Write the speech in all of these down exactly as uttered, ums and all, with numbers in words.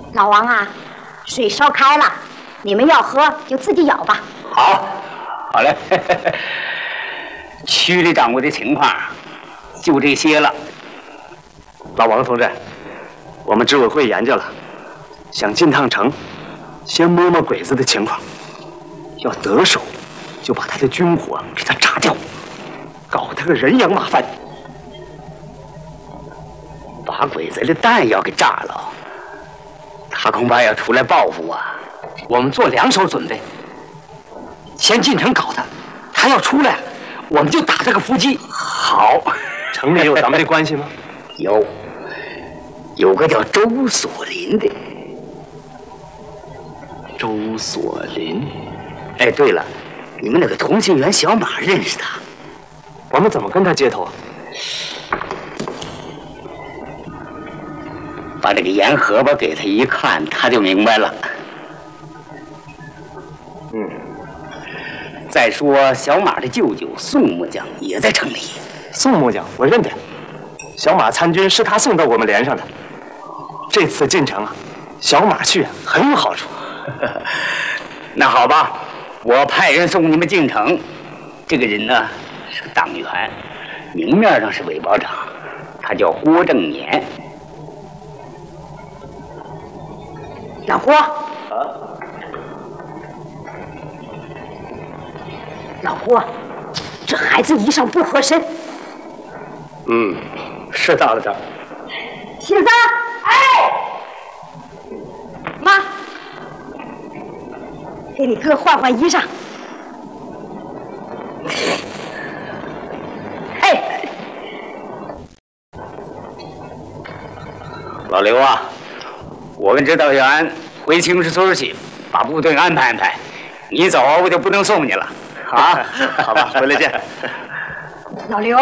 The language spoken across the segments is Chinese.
老王啊，水烧开了，你们要喝就自己舀吧。 好，好嘞。区里掌握的情况就这些了。 老王同志，我们执委会研究了，想进趟城，先摸摸鬼子的情况，要得手，就把他的军火给他炸掉，搞他个人仰马翻。 把鬼子的弹药给炸了，他恐怕要出来报复啊！ 我们做两手准备，先进城搞他，他要出来，我们就打这个伏击。 好， 城里有咱们的关系吗？ 有，有个叫周锁麟的。 周锁麟。 哎，对了，你们那个通信员小马认识他？ 我们怎么跟他接头啊？ 把这个盐荷包给他一看，他就明白了。 嗯。 再说小马的舅舅宋木匠也在城里。 宋木匠我认得，小马参军是他送到我们连上的。这次进城啊，小马去很有好处。 那好吧，我派人送你们进城。这个人呢是个党员，明面上是伪保长，他叫郭正年。 老郭，啊，老郭，这孩子衣裳不合身。 嗯，是到了这儿。 杏子，哎，妈，给你哥换换衣裳。哎， 老刘啊，我跟指导员回青石村去，把部队安排安排。你走我就不能送你了，啊？ 好吧，回来见。 老刘，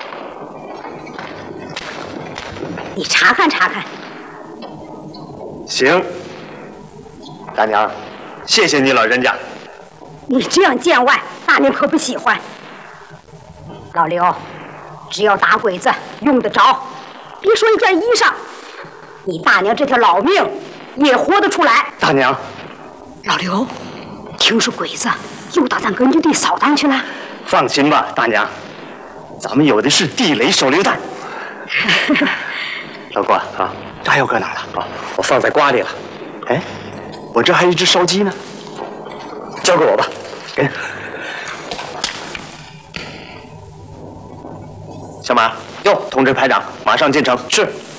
你查看查看。 行，大娘，谢谢你老人家。 你这样见外，大娘可不喜欢。老刘，只要打鬼子用得着，别说一件衣裳，你大娘这条老命也活得出来。 大娘， 老刘，听说鬼子又打咱根据地扫荡去了。 放心吧，大娘，咱们有的是地雷手榴弹。老郭啊，炸药搁哪了？啊，我放在瓜里了。哎，我这还有一只烧鸡呢，交给我吧。给。小马，哟，通知排长，马上进城。是。